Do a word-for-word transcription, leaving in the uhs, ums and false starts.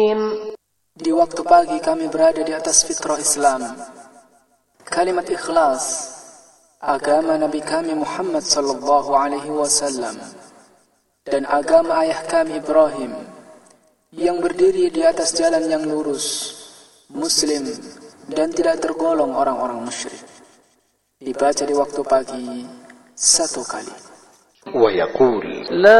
Di waktu pagi kami berada di atas fitrah Islam, kalimat ikhlas, agama Nabi kami Muhammad sallallahu alaihi wasallam, dan agama ayah kami Ibrahim, yang berdiri di atas jalan yang lurus, muslim, dan tidak tergolong orang-orang musyrik. Dibaca di waktu pagi satu kali. ويقول لا